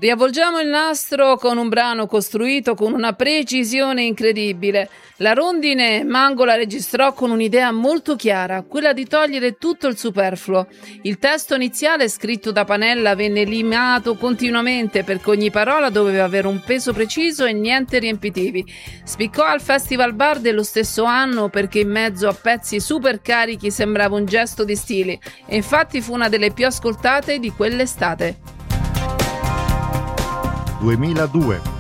Riavvolgiamo il nastro con un brano costruito con una precisione incredibile. La rondine Mango la registrò con un'idea molto chiara, quella di togliere tutto il superfluo. Il testo iniziale scritto da Panella venne limato continuamente perché ogni parola doveva avere un peso preciso e niente riempitivi. Spiccò al Festival Bar dello stesso anno perché in mezzo a pezzi super carichi sembrava un gesto di stile e infatti fu una delle più ascoltate di quell'estate. 2002